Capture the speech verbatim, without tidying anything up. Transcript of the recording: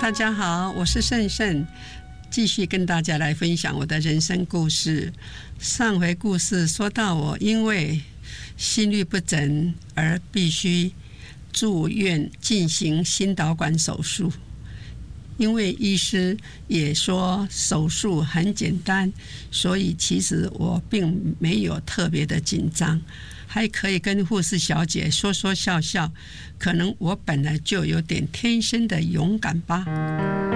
大家好，我是盛盛，继续跟大家来分享我的人生故事。上回故事说到我因为心律不整而必须住院进行心导管手术，因为医师也说手术很简单，所以其实我并没有特别的紧张，还可以跟护士小姐说说笑笑，可能我本来就有点天生的勇敢吧。